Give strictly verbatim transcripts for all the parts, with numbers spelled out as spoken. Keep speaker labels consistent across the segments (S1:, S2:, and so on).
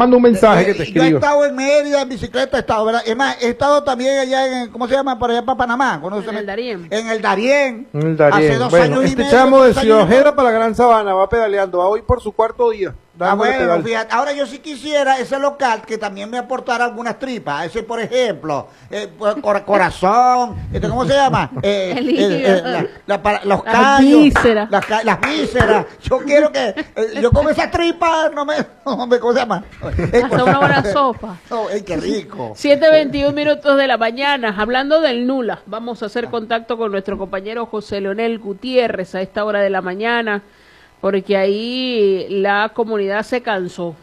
S1: manda un mensaje que te escribo.
S2: Yo he estado en Mérida, en bicicleta he estado, ¿verdad? Es más, he estado también allá en, ¿cómo se llama? Por allá para Panamá.
S3: En el Darién.
S2: En el Darién.
S1: En el Darién.
S2: Hace dos
S1: bueno,
S2: años y
S1: este
S2: medio,
S1: chamo de
S2: dos años
S1: Ciudad
S2: y medio.
S1: Ojeda para la Gran Sabana va pedaleando, va hoy por su cuarto día.
S2: Ah,
S1: dándole
S2: bueno,
S1: pedal.
S2: fíjate, ahora yo sí quisiera ese local que también me aportara algunas tripas, ese por ejemplo, eh, pues, cor- corazón, este, ¿cómo se llama? Eh,
S3: El
S2: eh, eh,
S3: hígado.
S2: la- la- para- los
S3: Las
S2: callos,
S3: vísceras.
S2: las, ca- las vísceras, yo quiero que, eh, yo con esa tripa no me, no me, ¿cómo se llama? Eh,
S3: Hasta una buena sopa.
S2: Oh, ey, qué rico.
S3: siete veintiún minutos de la mañana, hablando del Nula, vamos a hacer contacto con nuestro compañero José Leonel Gutiérrez a esta hora de la mañana, porque ahí la comunidad se cansó,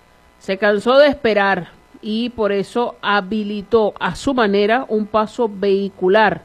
S3: se cansó de esperar y por eso habilitó a su manera un paso vehicular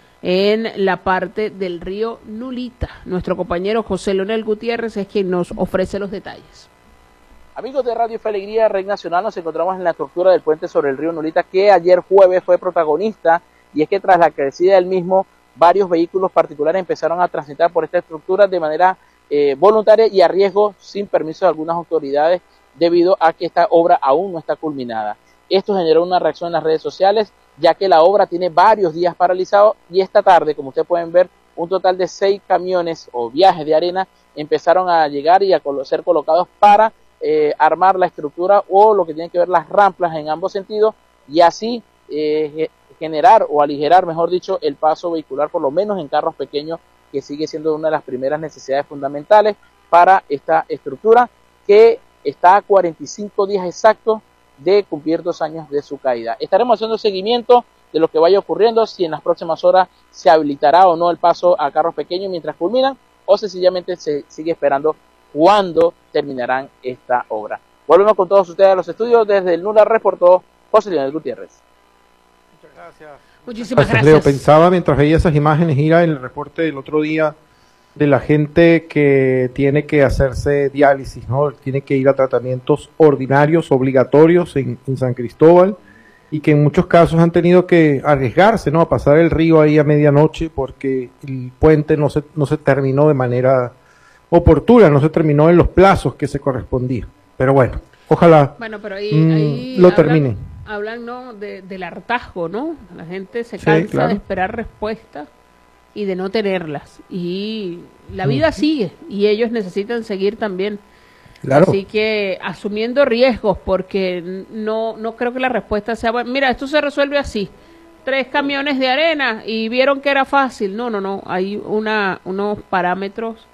S3: en la parte del río Nulita. Nuestro compañero José Leonel Gutiérrez es quien nos ofrece los detalles.
S4: Amigos de Radio Fe y Alegría, Red Nacional, nos encontramos en la estructura del puente sobre el río Nulita, que ayer jueves fue protagonista, y es que tras la crecida del mismo, varios vehículos particulares empezaron a transitar por esta estructura de manera eh, voluntaria y a riesgo, sin permiso de algunas autoridades, debido a que esta obra aún no está culminada. Esto generó una reacción en las redes sociales, ya que la obra tiene varios días paralizados, y esta tarde, como ustedes pueden ver, un total de seis camiones o viajes de arena empezaron a llegar y a colo- ser colocados para Eh, armar la estructura o lo que tiene que ver las rampas en ambos sentidos, y así eh, generar o aligerar, mejor dicho, el paso vehicular, por lo menos en carros pequeños, que sigue siendo una de las primeras necesidades fundamentales para esta estructura, que está a cuarenta y cinco días exactos de cumplir dos años de su caída. Estaremos haciendo seguimiento de lo que vaya ocurriendo, si en las próximas horas se habilitará o no el paso a carros pequeños mientras culminan, o sencillamente se sigue esperando cuándo terminarán esta obra. Volvemos con todos ustedes a los estudios. Desde el Nula reportó José Leonel Gutiérrez.
S1: Muchas gracias.
S3: Muchísimas
S1: Gracias,
S3: gracias.
S1: Leo. Pensaba mientras veía esas imágenes, ir el reporte del otro día de la gente que tiene que hacerse diálisis, ¿no? Tiene que ir a tratamientos ordinarios, obligatorios en, en San Cristóbal, y que en muchos casos han tenido que arriesgarse, ¿no? A pasar el río ahí a medianoche porque el puente no se, no se terminó de manera oportuna, no se terminó en los plazos que se correspondía. Pero bueno, ojalá
S3: Bueno, pero ahí,
S1: mm,
S3: ahí
S1: lo
S3: hablan,
S1: terminen.
S3: hablan ¿no? de, del hartazgo, ¿no? La gente se
S1: Sí,
S3: cansa
S1: claro.
S3: de esperar respuestas y de no tenerlas. Y la vida sigue y ellos necesitan seguir también.
S1: Claro.
S3: Así que asumiendo riesgos, porque no, no creo que la respuesta sea, bueno, mira, esto se resuelve así. Tres camiones de arena y vieron que era fácil. No, no, no. Hay una, unos parámetros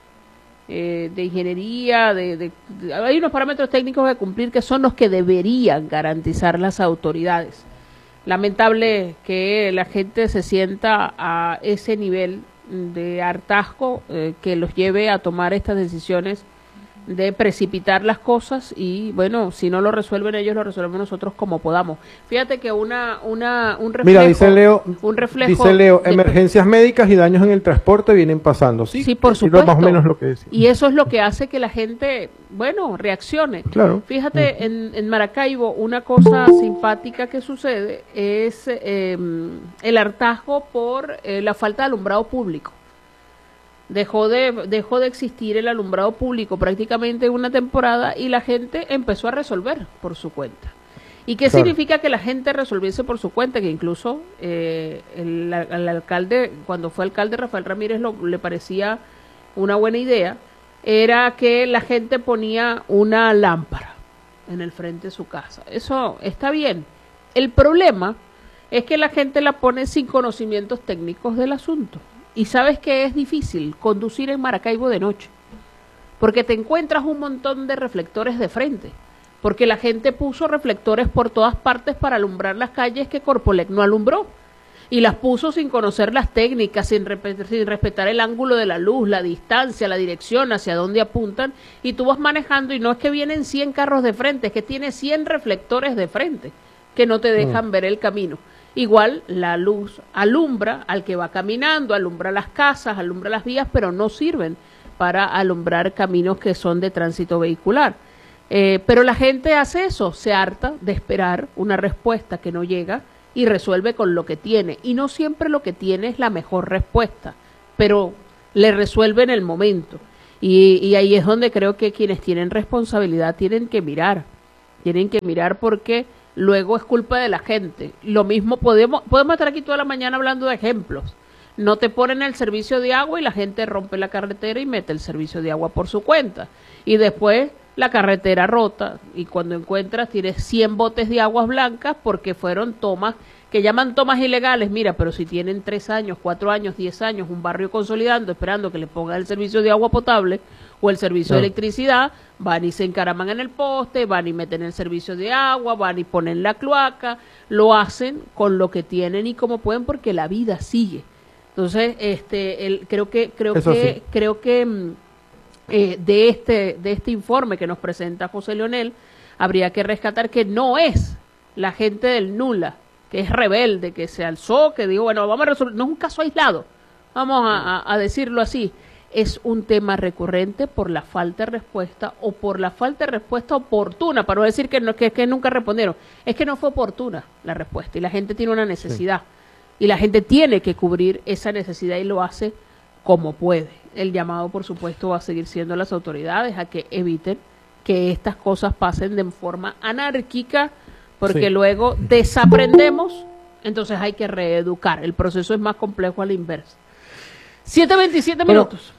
S3: eh, de ingeniería, de, de, de, hay unos parámetros técnicos que cumplir que son los que deberían garantizar las autoridades. Lamentable que la gente se sienta a ese nivel de hartazgo eh, que los lleve a tomar estas decisiones de precipitar las cosas, y bueno, si no lo resuelven ellos, lo resolvemos nosotros como podamos. Fíjate que una, una, un reflejo,
S1: Mira, dice Leo,
S3: un reflejo
S1: dice Leo,
S3: de-
S1: emergencias médicas y daños en el transporte vienen pasando. Sí,
S3: Sí, por
S1: sí,
S3: supuesto.
S1: Más o menos lo que decía.
S3: Y eso es lo que hace que la gente, bueno, reaccione.
S1: Claro.
S3: Fíjate,
S1: Ujú.
S3: en, en Maracaibo, una cosa simpática que sucede es eh, el hartazgo por eh, la falta de alumbrado público. Dejó de, dejó de existir el alumbrado público prácticamente una temporada y la gente empezó a resolver por su cuenta. ¿Y qué
S1: Claro.
S3: significa que la gente resolviese por su cuenta? Que incluso eh, el, el alcalde, cuando fue alcalde Rafael Ramírez, lo, le parecía una buena idea, era que la gente ponía una lámpara en el frente de su casa. Eso está bien. El problema es que la gente la pone sin conocimientos técnicos del asunto. Y sabes que es difícil conducir en Maracaibo de noche, porque te encuentras un montón de reflectores de frente, porque la gente puso reflectores por todas partes para alumbrar las calles que Corpolec no alumbró, y las puso sin conocer las técnicas, sin, respe- sin respetar el ángulo de la luz, la distancia, la dirección, hacia dónde apuntan, y tú vas manejando y no es que vienen cien carros de frente, es que tiene cien reflectores de frente que no te dejan mm. ver el camino. Igual la luz alumbra al que va caminando, alumbra las casas, alumbra las vías, pero no sirven para alumbrar caminos que son de tránsito vehicular. Eh, pero la gente hace eso, se harta de esperar una respuesta que no llega y resuelve con lo que tiene. Y no siempre lo que tiene es la mejor respuesta, pero le resuelve en el momento. Y, y ahí es donde creo que quienes tienen responsabilidad tienen que mirar. Tienen que mirar porque luego es culpa de la gente. Lo mismo, podemos, podemos estar aquí toda la mañana hablando de ejemplos. No te ponen el servicio de agua y la gente rompe la carretera y mete el servicio de agua por su cuenta. Y después la carretera rota y cuando encuentras tienes cien botes de aguas blancas porque fueron tomas que llaman tomas ilegales. Mira, pero si tienen tres años, cuatro años, diez años, un barrio consolidando esperando que le pongan el servicio de agua potable o el servicio
S1: Claro.
S3: de electricidad, van y se encaraman en el poste, van y meten el servicio de agua, van y ponen la cloaca, lo hacen con lo que tienen y como pueden porque la vida sigue. Entonces, este, el, creo que, creo
S1: Eso
S3: que,
S1: sí.
S3: creo que mm, eh, de este, de este informe que nos presenta José Leonel, habría que rescatar que no es la gente del Nula, que es rebelde, que se alzó, que dijo, bueno, vamos a resolver, no es un caso aislado, vamos a, a, a decirlo así, es un tema recurrente por la falta de respuesta o por la falta de respuesta oportuna, para no decir que, no, que, que nunca respondieron, es que no fue oportuna la respuesta y la gente tiene una necesidad. Sí. Y la gente tiene que cubrir esa necesidad y lo hace como puede. El llamado, por supuesto, va a seguir siendo a las autoridades a que eviten que estas cosas pasen de forma anárquica, porque
S1: Sí.
S3: luego desaprendemos, entonces hay que reeducar. El proceso es más complejo a la inversa. siete veintisiete
S1: Bueno,
S3: minutos.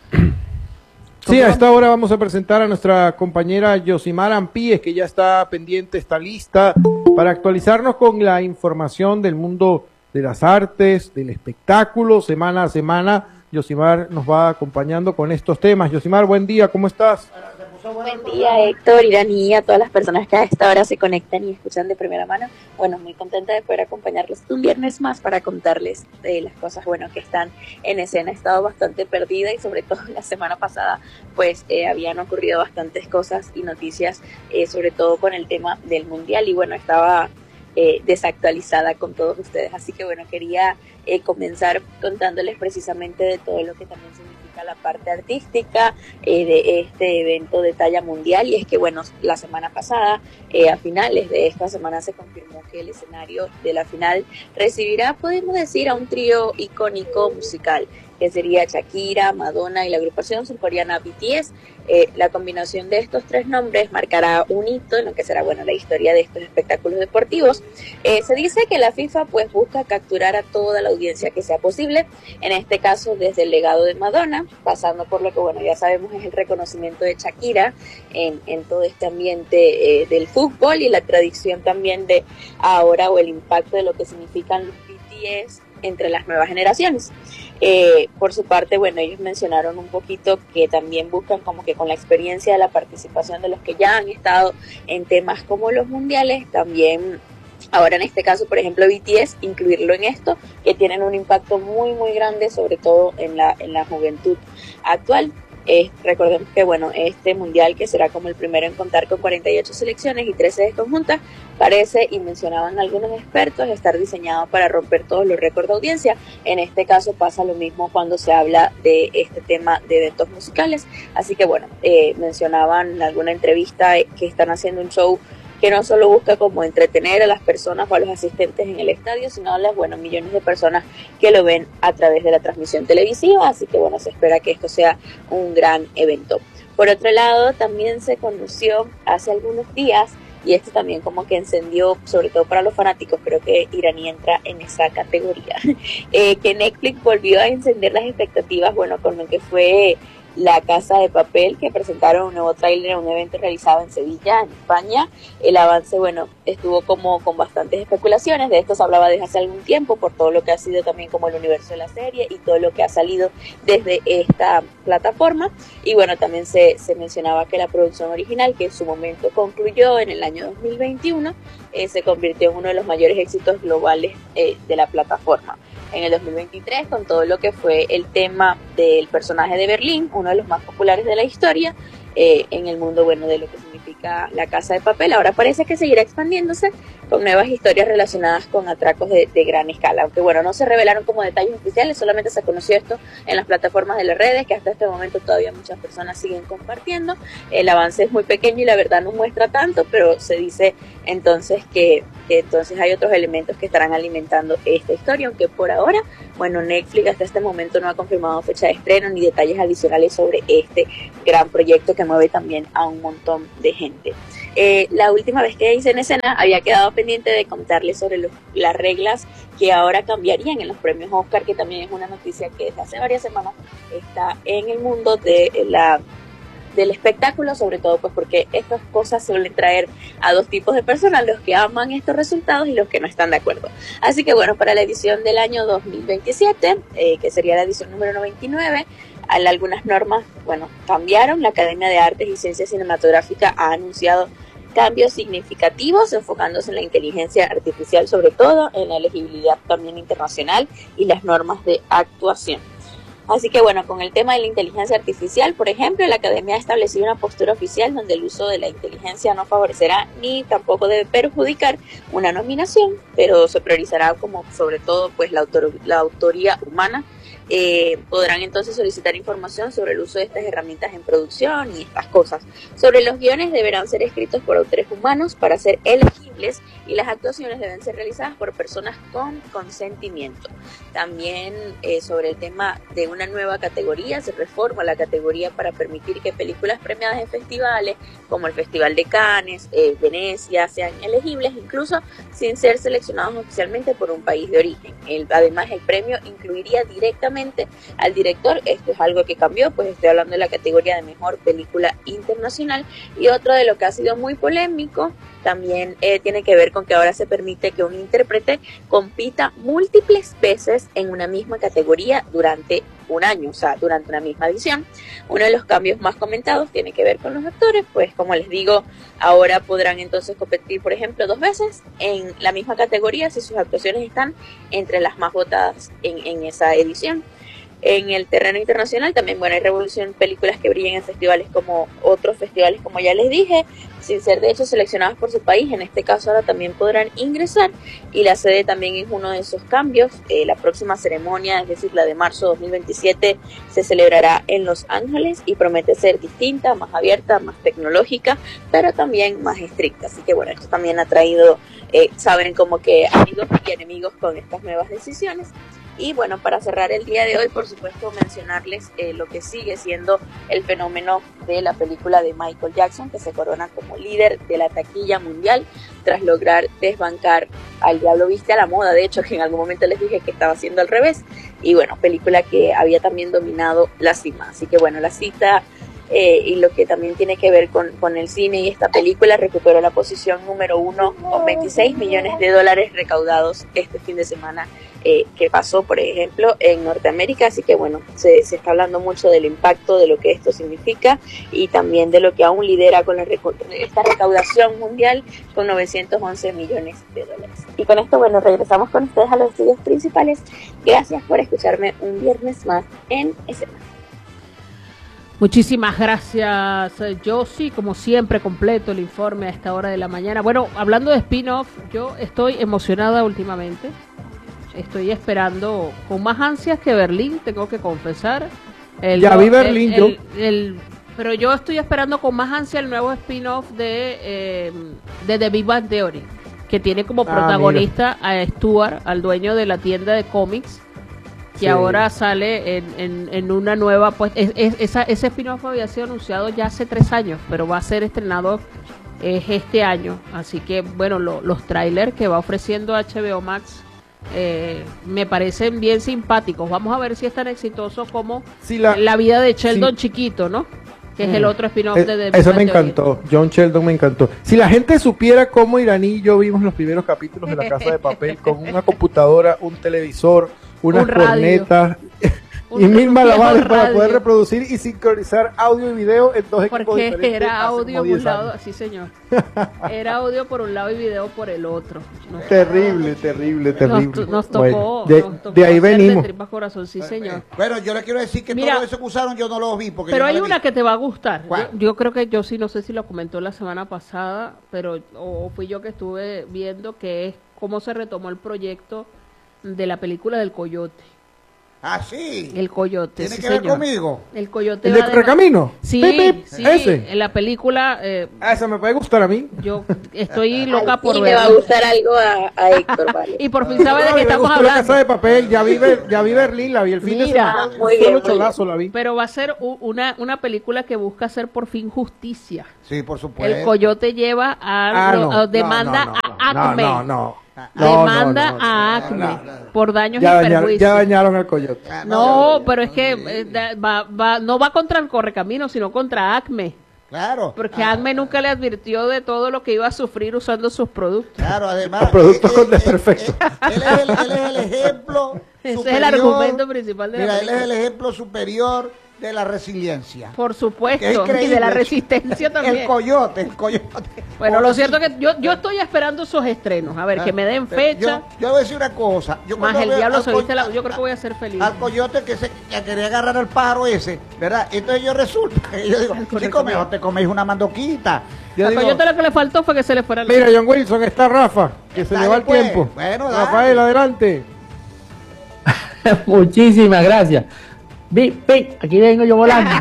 S1: Sí, a esta hora vamos a presentar a nuestra compañera Yosimar Ampíes, que ya está pendiente, está lista para actualizarnos con la información del mundo de las artes, del espectáculo, semana a semana. Yosimar nos va acompañando con estos temas. Yosimar, buen día, ¿cómo estás?
S5: Buen día, Héctor, Irani, y a todas las personas que a esta hora se conectan y escuchan de primera mano. Bueno, muy contenta de poder acompañarlos un viernes más para contarles de las cosas, bueno, que están en escena. He estado bastante perdida y sobre todo la semana pasada, pues, eh, habían ocurrido bastantes cosas y noticias, eh, sobre todo con el tema del Mundial, y bueno, estaba eh, desactualizada con todos ustedes. Así que bueno, quería eh, comenzar contándoles precisamente de todo lo que también significa la parte artística eh, de este evento de talla mundial. Y es que bueno, la semana pasada, eh, a finales de esta semana, se confirmó que el escenario de la final recibirá, podemos decir, a un trío icónico musical, que sería Shakira, Madonna y la agrupación surcoreana B T S. Eh, la combinación de estos tres nombres marcará un hito en lo que será, bueno, la historia de estos espectáculos deportivos. Eh, se dice que la FIFA pues busca capturar a toda la audiencia que sea posible, en este caso desde el legado de Madonna, pasando por lo que, bueno, ya sabemos es el reconocimiento de Shakira en, en todo este ambiente eh, del fútbol, y la tradición también de ahora, o el impacto de lo que significan los B T S entre las nuevas generaciones. Eh, por su parte, bueno, ellos mencionaron un poquito que también buscan como que con la experiencia de la participación de los que ya han estado en temas como los mundiales, también ahora en este caso, por ejemplo, B T S, incluirlo en esto, que tienen un impacto muy muy grande, sobre todo en la, en la juventud actual. Eh, recordemos que bueno, este mundial, que será como el primero en contar con cuarenta y ocho selecciones y trece de conjuntas, parece, y mencionaban algunos expertos, estar diseñado para romper todos los récords de audiencia. En este caso pasa lo mismo cuando se habla de este tema de eventos musicales. Así que bueno, eh, mencionaban en alguna entrevista que están haciendo un show que no solo busca como entretener a las personas o a los asistentes en el estadio, sino a las, bueno, millones de personas que lo ven a través de la transmisión televisiva. Así que bueno, se espera que esto sea un gran evento. Por otro lado, también se conoció hace algunos días, y esto también como que encendió, sobre todo para los fanáticos, creo que Irani entra en esa categoría, eh, que Netflix volvió a encender las expectativas, bueno, con lo que fue La Casa de Papel, que presentaron un nuevo tráiler en un evento realizado en Sevilla, en España. El avance, bueno, estuvo como con bastantes especulaciones. De esto se hablaba desde hace algún tiempo, por todo lo que ha sido también como el universo de la serie y todo lo que ha salido desde esta plataforma. Y bueno, también se, se mencionaba que la producción original, que en su momento concluyó en el año dos mil veintiuno, eh, se convirtió en uno de los mayores éxitos globales eh, de la plataforma. En el dos mil veintitrés, con todo lo que fue el tema del personaje de Berlín, uno de los más populares de la historia, eh, en el mundo, bueno, de lo que significa La Casa de Papel. Ahora parece que seguirá expandiéndose con nuevas historias relacionadas con atracos de, de gran escala, aunque bueno, no se revelaron como detalles oficiales, solamente se conoció esto en las plataformas de las redes, que hasta este momento todavía muchas personas siguen compartiendo. El avance es muy pequeño y la verdad no muestra tanto, pero se dice entonces que, que entonces hay otros elementos que estarán alimentando esta historia, aunque por ahora, bueno, Netflix hasta este momento no ha confirmado fecha de estreno ni detalles adicionales sobre este gran proyecto que mueve también a un montón de gente. Eh, la última vez que hice en escena había quedado pendiente de contarles sobre los, las reglas que ahora cambiarían en los premios Oscar, que también es una noticia que desde hace varias semanas está en el mundo de la del espectáculo, sobre todo pues porque estas cosas suelen traer a dos tipos de personas, los que aman estos resultados y los que no están de acuerdo. Así que bueno, para la edición del año dos mil veintisiete, eh, que sería la edición número noventa y nueve, algunas normas, bueno, cambiaron. La Academia de Artes y Ciencias Cinematográficas ha anunciado cambios significativos enfocándose en la inteligencia artificial, sobre todo en la elegibilidad también internacional y las normas de actuación. Así que bueno, con el tema de la inteligencia artificial, por ejemplo, la Academia ha establecido una postura oficial donde el uso de la inteligencia no favorecerá ni tampoco debe perjudicar una nominación, pero se priorizará como sobre todo pues la, autor la autoría humana. Eh, podrán entonces solicitar información sobre el uso de estas herramientas en producción y estas cosas. Sobre los guiones deberán ser escritos por autores humanos para ser elegibles y las actuaciones deben ser realizadas por personas con consentimiento. También eh, sobre el tema de una nueva categoría, se reforma la categoría para permitir que películas premiadas en festivales como el Festival de Cannes, eh, Venecia, sean elegibles incluso sin ser seleccionados oficialmente por un país de origen. El, además, el premio incluiría directamente al director. Esto es algo que cambió, pues estoy hablando de la categoría de mejor película internacional. Y otro de lo que ha sido muy polémico también eh, tiene que ver con que ahora se permite que un intérprete compita múltiples veces en una misma categoría durante un año, o sea, durante una misma edición. Uno de los cambios más comentados tiene que ver con los actores, pues como les digo, ahora podrán entonces competir, por ejemplo, dos veces en la misma categoría si sus actuaciones están entre las más votadas en, en esa edición. En el terreno internacional también, bueno, hay revolución en películas que brillan en festivales como otros festivales, como ya les dije, sin ser de hecho seleccionadas por su país. En este caso ahora también podrán ingresar y la sede también es uno de esos cambios. Eh, la próxima ceremonia, es decir, la de marzo dos mil veintisiete, se celebrará en Los Ángeles y promete ser distinta, más abierta, más tecnológica, pero también más estricta. Así que bueno, esto también ha traído, eh, saben, como que amigos y enemigos con estas nuevas decisiones. Y bueno, para cerrar el día de hoy, por supuesto, mencionarles eh, lo que sigue siendo el fenómeno de la película de Michael Jackson, que se corona como líder de la taquilla mundial tras lograr desbancar al Diablo Viste a la Moda. De hecho, que en algún momento les dije que estaba haciendo al revés. Y bueno, película que había también dominado la cima. Así que bueno, la cita eh, y lo que también tiene que ver con, con el cine y esta película, recuperó la posición número uno con veintiséis millones de dólares recaudados este fin de semana Eh, que pasó, por ejemplo, en Norteamérica. Así que bueno, se, se está hablando mucho del impacto de lo que esto significa y también de lo que aún lidera con la recu esta recaudación mundial con novecientos once millones de dólares. Y con esto, bueno, regresamos con ustedes a los estudios principales. Gracias por escucharme un viernes más en Escena.
S3: Muchísimas gracias, Josie. Como siempre, completo el informe a esta hora de la mañana. Bueno, hablando de spin-off, yo estoy emocionada últimamente. Estoy esperando con más ansias que Berlín, tengo que confesar. El,
S1: ya vi Berlín,
S3: el,
S1: yo.
S3: El, el, pero yo estoy esperando con más ansia el nuevo spin-off de, eh, de The Big Bang Theory, que tiene como ah, protagonista mira. a Stuart, al dueño de la tienda de cómics, que sí. ahora sale en, en, en una nueva, pues es, es, esa, ese spin-off había sido anunciado ya hace tres años, pero va a ser estrenado eh, este año. Así que bueno, lo, los trailers que va ofreciendo H B O Max Eh, me parecen bien simpáticos. Vamos a ver si es tan exitoso como
S1: sí, la,
S3: la vida de Sheldon
S1: sí.
S3: chiquito, ¿no? Que es el otro spin-off
S1: eh,
S3: de The
S1: Eso me encantó, John Sheldon me encantó. Si la gente supiera cómo Iraní y yo vimos los primeros capítulos de La Casa de Papel con una computadora, un televisor, unas
S3: un
S1: cornetas y mil malabares para poder reproducir y sincronizar audio y video en dos equipos
S3: Porque
S1: diferentes.
S3: era audio por un lado, sí señor. Era audio por un lado y video por el otro.
S1: Nos, terrible, terrible, terrible.
S3: Nos, nos tocó,
S1: bueno, de,
S3: nos tocó
S1: de ahí venimos.
S3: De corazón, sí señor.
S2: Bueno, yo le quiero decir que Mira, todo eso que usaron yo no lo vi. Porque
S3: pero
S2: no
S3: hay una
S2: vi.
S3: que te va a gustar.
S2: Yo,
S3: yo creo que yo sí, no sé si lo comentó la semana pasada, pero o fui yo que estuve viendo, que es cómo se retomó el proyecto de la película del Coyote.
S2: Ah, sí.
S3: El coyote.
S2: ¿Tiene
S3: sí,
S2: que ver
S3: señor.
S2: conmigo?
S3: El coyote.
S1: ¿El de
S3: va de-
S1: Correcamino?
S3: Sí,
S1: Pip, pip,
S3: sí.
S1: ese.
S3: En la película, eh,
S1: Ah, ese me puede gustar a mí.
S3: yo estoy loca por
S5: y le va a
S3: verlo.
S5: gustar algo a, a Héctor, vale.
S3: Y por fin sabe de
S1: No,
S3: qué
S1: me
S3: estamos
S1: gustó La Casa de
S3: hablando.
S1: Papel, ya vi, Ber- ya vi Berlín, la vi el fin de
S3: Mira.
S1: semana.
S5: Muy
S1: un
S5: bien,
S1: solo
S5: muy bien.
S1: cholazo la vi.
S3: Pero va a ser u- una, una película que busca hacer por fin justicia.
S2: Sí, por supuesto.
S3: El coyote lleva a,
S1: Ah,
S3: lo-
S1: no,
S3: a- demanda
S1: no, no,
S3: a
S1: no,
S3: Acme.
S1: No, no, no.
S3: Demanda
S1: No, no, no,
S3: a
S1: no,
S3: Acme
S1: no, no.
S3: por daños
S1: Ya
S3: y
S1: dañaron,
S3: perjuicios.
S1: ya dañaron el coyote.
S2: Ah,
S3: No, pero es que eh, da- va, va, no va contra el Correcamino, sino contra Acme.
S2: Claro.
S3: Porque
S2: Ah,
S3: Acme nunca le advirtió de todo lo que iba a sufrir usando sus productos.
S2: Claro, además.
S1: Los productos
S2: eh,
S1: con
S2: eh,
S1: desperfecto.
S2: eh, Él es el, él es el ejemplo.
S3: Ese es el
S2: superior.
S3: argumento principal de la
S2: Mira, él es
S3: película.
S2: el ejemplo superior de la resiliencia.
S3: Por
S2: Que es
S3: supuesto, y
S2: increíble.
S3: de la resistencia también.
S2: El coyote, el coyote.
S3: Bueno, lo cierto es que yo, yo estoy esperando esos estrenos. A ver, que me den fecha.
S2: Yo, yo voy a decir una cosa. Yo
S3: Más
S2: cuando
S3: el
S2: veo
S3: diablo
S2: al
S3: se
S2: co-
S3: viste la- yo creo que voy a ser feliz.
S2: Al coyote que, se, que quería agarrar al pájaro ese, ¿verdad? Entonces yo resulta que yo digo,
S3: Al correcto.
S2: chico, mejor te coméis una mandoquita. Yo
S3: A
S2: digo,
S3: Coyote lo que le faltó fue que se le fuera la...
S1: Mira, John Wilson, está Rafa, que se
S2: Dale,
S1: le va el
S2: pues.
S1: tiempo.
S2: Bueno, dale.
S1: Rafael, adelante.
S6: Muchísimas gracias. Vi, vi, aquí vengo yo volando.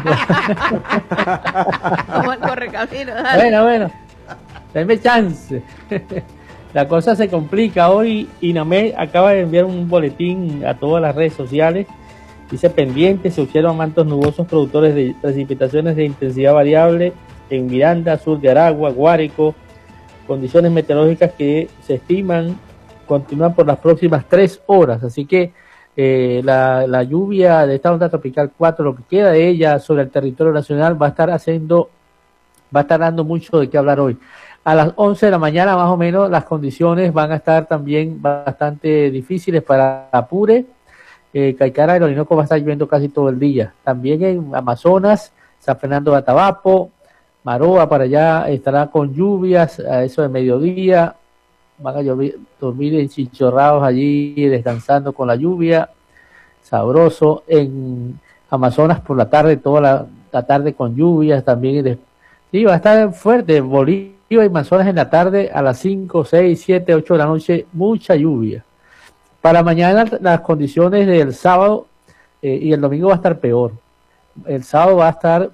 S3: Como el Correcamino. dale.
S6: Bueno, bueno, denme chance. La cosa se complica. Hoy INAMED acaba de enviar un boletín a todas las redes sociales. Dice pendiente, se observan mantos nubosos productores de precipitaciones de intensidad variable en Miranda, sur de Aragua, Guárico, condiciones meteorológicas que se estiman continúan por las próximas tres horas. Así que eh, la, la lluvia de esta onda tropical cuatro, lo que queda de ella sobre el territorio nacional, va a estar haciendo, va a estar dando mucho de qué hablar hoy. A las once de la mañana más o menos las condiciones van a estar también bastante difíciles para Apure, eh, Caicara, el Orinoco va a estar lloviendo casi todo el día. También en Amazonas, San Fernando de Atabapo, Maroa para allá estará con lluvias a eso de mediodía, van a llover, dormir enchichorrados allí descansando con la lluvia, sabroso. En Amazonas por la tarde, toda la, la tarde con lluvias también. De, sí, va a estar fuerte. Bolivia y Amazonas en la tarde a las cinco, seis, siete, ocho de la noche, mucha lluvia. Para mañana las condiciones del sábado eh, y el domingo va a estar peor. El sábado va a estar,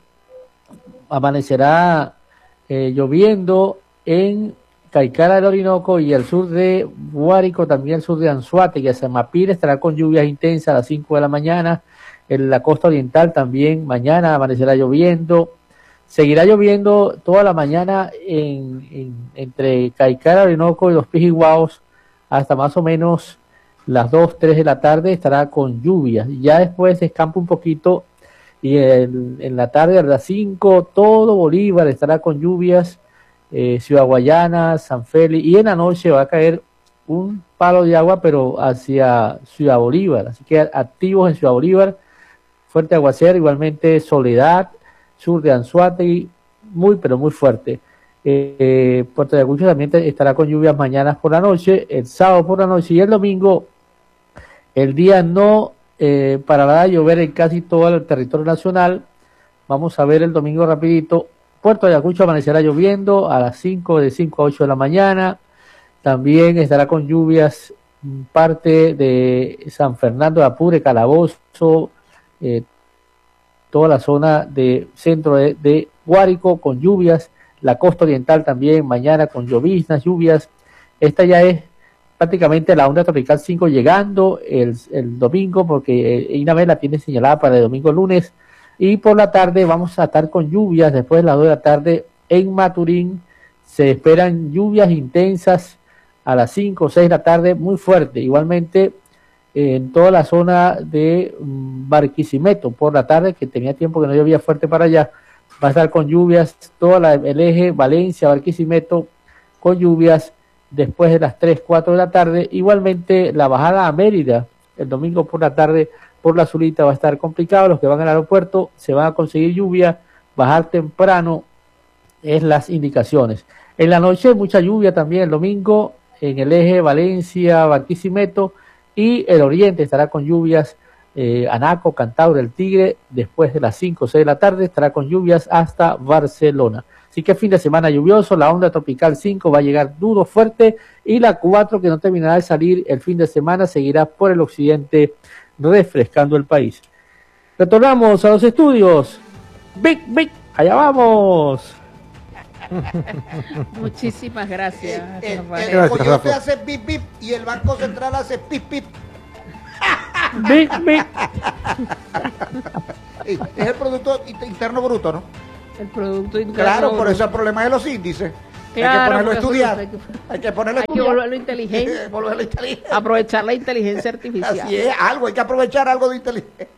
S6: amanecerá eh, lloviendo en Caicara del Orinoco y el sur de Guárico, también el sur de Anzoátegui, Mapire estará con lluvias intensas a las cinco de la mañana. En la costa oriental también mañana amanecerá lloviendo. Seguirá lloviendo toda la mañana en, en, entre Caicara, Orinoco y los Pijiguaos hasta más o menos las dos, tres de la tarde estará con lluvias. Ya después se escampa un poquito y en, en la tarde a las cinco todo Bolívar estará con lluvias, eh, Ciudad Guayana, San Félix, y en la noche va a caer un palo de agua pero hacia Ciudad Bolívar, así que activos en Ciudad Bolívar, fuerte aguacero, igualmente Soledad, sur de Anzoátegui, muy pero muy fuerte. Eh, eh, Puerto Ayacucho también te, estará con lluvias mañanas por la noche, el sábado por la noche y el domingo el día no eh, parará de llover en casi todo el territorio nacional. Vamos a ver el domingo rapidito. Puerto Ayacucho amanecerá lloviendo a las cinco, de cinco a ocho de la mañana. También estará con lluvias parte de San Fernando de Apure, Calabozo, eh, toda la zona de centro de, de Guárico con lluvias. La costa oriental también mañana con lloviznas, lluvias. Esta ya es prácticamente la onda tropical cinco llegando el, el domingo, porque INAMED la tiene señalada para el domingo lunes, y por la tarde vamos a estar con lluvias después de las dos de la tarde en Maturín. Se esperan lluvias intensas a las cinco o seis de la tarde, muy fuerte. Igualmente en toda la zona de Barquisimeto por la tarde, que tenía tiempo que no llovía fuerte para allá, va a estar con lluvias todo la, el eje Valencia, Barquisimeto, con lluvias después de las tres, cuatro de la tarde. Igualmente la bajada a Mérida el domingo por la tarde por la Zulita va a estar complicado. Los que van al aeropuerto se van a conseguir lluvia, bajar temprano es las indicaciones. En la noche mucha lluvia también el domingo en el eje Valencia, Barquisimeto, y el oriente estará con lluvias, eh, Anaco, Cantabria, el Tigre, después de las cinco o seis de la tarde estará con lluvias hasta Barcelona. Así que fin de semana lluvioso, la onda tropical cinco va a llegar duro, fuerte, y la cuatro, que no terminará de salir el fin de semana, seguirá por el occidente refrescando el país. Retornamos a los estudios. Big, big, allá vamos.
S3: Muchísimas gracias.
S2: El,
S3: Rafael.
S2: el
S1: Gracias,
S2: coyote
S1: Rafa.
S2: hace bip bip y el Banco Central hace pip pip.
S6: Big, big.
S2: Es el Producto Interno Bruto, ¿no?
S3: El Producto Interno
S2: Claro, por
S3: Bruto.
S2: eso el problema de los índices.
S3: Claro,
S2: hay que ponerlo a
S3: porque
S2: estudiar.
S3: hay que-
S2: Hay que ponerlo a
S3: Hay que
S2: estudiar.
S3: volverlo inteligente.
S2: Volverlo inteligente.
S3: Aprovechar la inteligencia artificial.
S2: Así es, algo, hay que aprovechar algo de inteligencia.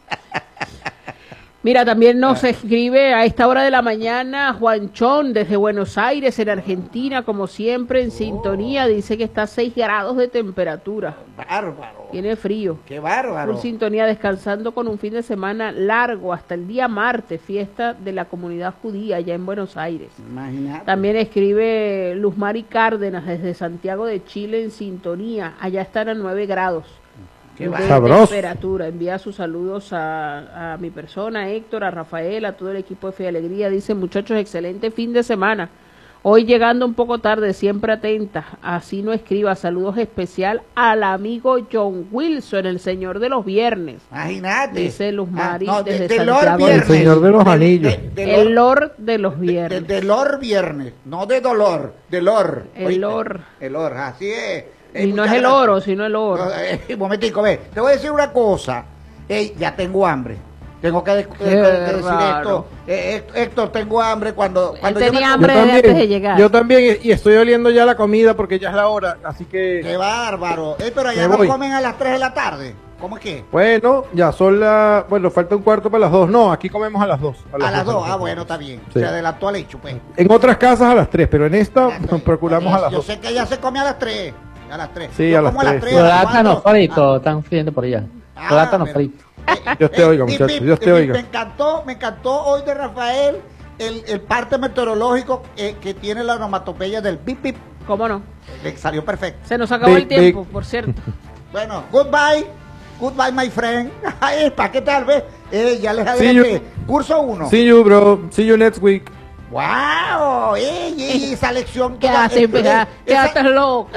S3: Mira, también nos escribe a esta hora de la mañana Juanchón desde Buenos Aires, en Argentina, como siempre, en sintonía. Dice que está a seis grados de temperatura.
S2: Bárbaro.
S3: Tiene frío.
S2: Qué bárbaro.
S3: Por sintonía, descansando con un fin de semana largo hasta el día martes, fiesta de la comunidad judía allá en Buenos Aires.
S2: Imagínate.
S3: También escribe Luz Mari Cárdenas desde Santiago de Chile en sintonía. Allá están a nueve grados
S2: Qué
S3: de
S2: bárbaro.
S1: Sabroso.
S3: temperatura. Envía sus saludos a, a mi persona, Héctor, a Rafael, a todo el equipo de Fe y Alegría. Dice, muchachos, excelente fin de semana. Hoy llegando un poco tarde, siempre atenta. Así no escriba. Saludos especial al amigo John Wilson, el señor de los viernes.
S2: Imagínate.
S3: Dice Luz Mari
S2: Ah, no, de-
S3: desde
S2: de Lord
S3: Santiago.
S2: Viernes.
S1: El señor de los
S2: De-
S1: anillos.
S2: de- de
S3: El
S2: Lord-
S3: Lord de los
S2: de,
S3: viernes.
S2: de Lord Viernes, no de dolor, de Lord.
S3: El
S2: ¿oíste?
S3: Lord.
S2: El Lord, así es.
S3: Y
S2: Eh,
S3: no es
S2: muchas
S3: el
S2: gracias.
S3: oro, sino el oro.
S2: No, eh, un momentico, ve, te voy a decir una cosa. Ey, ya tengo hambre. Tengo que, de-
S3: Qué
S2: de- de decir
S3: raro.
S2: esto. Eh, Héctor, Héctor, tengo hambre cuando, cuando
S3: Él
S2: yo
S3: tenía
S2: me-
S3: hambre
S1: Yo
S3: de antes de
S1: también,
S3: llegar.
S1: yo también, y estoy oliendo ya la comida porque ya es la hora, así que,
S2: Qué bárbaro. Eh, pero allá
S1: Me
S2: no
S1: voy.
S2: comen a las tres de la tarde. ¿Cómo es que?
S1: bueno, ya son las, bueno, falta un cuarto para las dos, no, aquí comemos a las dos.
S2: A las dos. Ah, bueno, está bien.
S1: Sí.
S2: Se adelantó al hecho, pues.
S1: En otras casas a las tres, pero en esta
S2: Ya estoy.
S1: procuramos a las
S2: Yo
S1: dos.
S2: sé que ella se come a las tres. A las tres.
S1: Sí,
S2: Yo
S1: a las
S2: como
S1: tres.
S2: a las
S6: Plátano
S2: cuatro.
S6: frito, están friendo por allá.
S2: Ah,
S6: Plátano
S2: mira.
S6: frito.
S1: Dios te oiga,
S2: Eh,
S1: muchachos,
S2: Pip,
S1: Dios te
S2: Pip,
S1: oiga.
S2: Me encantó, me encantó hoy de Rafael el, el parte meteorológico eh, que tiene la onomatopeya del pip pip.
S3: ¿Cómo no?
S2: Le salió perfecto.
S3: Se nos acabó
S1: Big,
S3: el tiempo,
S1: big.
S3: por cierto.
S2: Bueno, goodbye. Goodbye, my friend. Ay, ¿para qué tal vez? Eh, ya les
S1: See
S2: adelanté.
S1: you.
S2: Curso uno.
S1: See you, bro. See you next week.
S2: ¡Wow! ¡Ey, ey, esa lección!
S3: Quédate,
S2: eh,
S3: pega,
S2: eh,
S3: quédate
S2: esa-
S3: loco.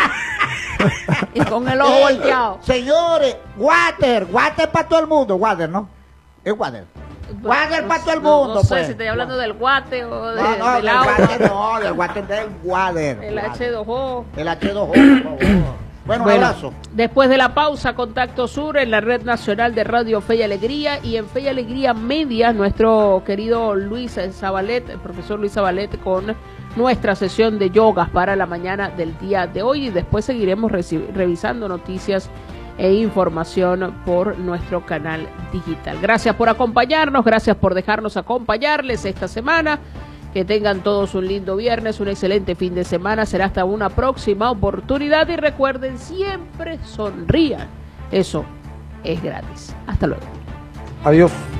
S3: Y con el ojo
S2: eh,
S3: volteado.
S2: Señores, water. Water para todo el mundo. Water, ¿no? Es water. Water para todo el
S3: No-
S2: mundo,
S3: No, sé
S2: pues.
S3: si estoy hablando del guate o de-
S2: No, no,
S3: del
S2: del
S3: agua.
S2: water no, del water del water.
S3: El H dos O.
S2: El H dos O, por favor. Bueno, un
S3: Bueno,
S2: abrazo.
S3: después de la pausa, Contacto Sur en la Red Nacional de Radio Fe y Alegría y en Fe y Alegría Media, nuestro querido Luis Zabalet, el profesor Luis Zabalet, con nuestra sesión de yogas para la mañana del día de hoy y después seguiremos reci- revisando noticias e información por nuestro canal digital. Gracias por acompañarnos, gracias por dejarnos acompañarles esta semana. Que tengan todos un lindo viernes, un excelente fin de semana. Será hasta una próxima oportunidad y recuerden, siempre sonrían. Eso es gratis. Hasta luego.
S1: Adiós.